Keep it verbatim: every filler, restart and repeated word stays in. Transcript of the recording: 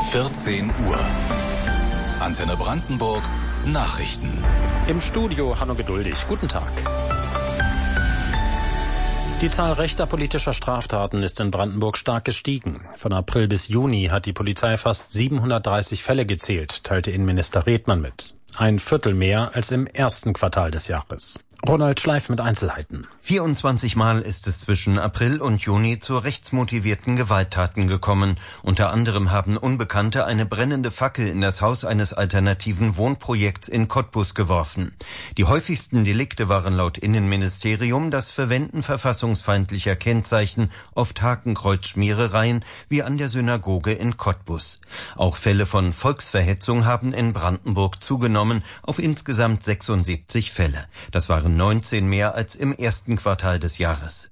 vierzehn Uhr. Antenne Brandenburg, Nachrichten. Im Studio Hanno Geduldig. Guten Tag. Die Zahl rechter politischer Straftaten ist in Brandenburg stark gestiegen. Von April bis Juni hat die Polizei fast siebenhundertdreißig Fälle gezählt, teilte Innenminister Redmann mit. Ein Viertel mehr als im ersten Quartal des Jahres. Ronald Schleif mit Einzelheiten. vierundzwanzig Mal ist es zwischen April und Juni zu rechtsmotivierten Gewalttaten gekommen. Unter anderem haben Unbekannte eine brennende Fackel in das Haus eines alternativen Wohnprojekts in Cottbus geworfen. Die häufigsten Delikte waren laut Innenministerium das Verwenden verfassungsfeindlicher Kennzeichen, oft Hakenkreuzschmierereien, wie an der Synagoge in Cottbus. Auch Fälle von Volksverhetzung haben in Brandenburg zugenommen auf insgesamt sechsundsiebzig Fälle. Das waren neunzehn mehr als im ersten Quartal des Jahres.